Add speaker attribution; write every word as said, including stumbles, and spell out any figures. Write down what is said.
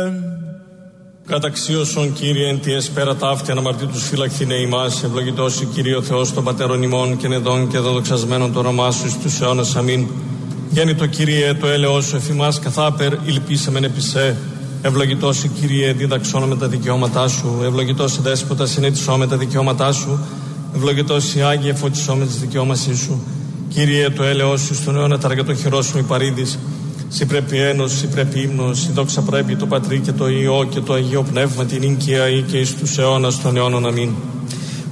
Speaker 1: Καταξίωσον, Κύριε, εν τη εσπέρα ταύτη αναμαρτήτους φυλαχθήνε ημάς, ευλογητός η Κύριε ο Θεός των πατέρων ημών και νεδών και δοδοξασμένων το όνομά σου εις τους αιώνας. Αμήν. Γέννητο Κύριε, το έλεος σου εφημάς καθάπερ, υλπίσαμεν επισέ. Ευλογητός η Κύριε, δίδαξόν με τα δικαιώματά σου. Ευλογητός η Δέσποτα, συνέτησό με τα δικαιώματά σου. Ευλογητός η Άγιε, φωτισό με τις δικαιώμασή σου. Κύριε, το έλεος σου στον αιώνα ταργατό χειρός σου υπαρίδης. Συ πρέπει ένος, συ πρέπει ύμνος, συ δόξα πρέπει το Πατρί και το Υιό και το Αγίο Πνεύμα την ίγκαια ή και εις τους αιώνας των αιώνων. Αμήν.